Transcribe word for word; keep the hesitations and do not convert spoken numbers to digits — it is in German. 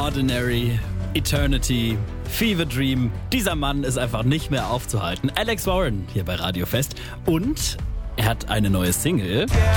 Ordinary, Eternity, Fever Dream. Dieser Mann ist einfach nicht mehr aufzuhalten. Alex Warren hier bei Radio Fest. Und er hat eine neue Single.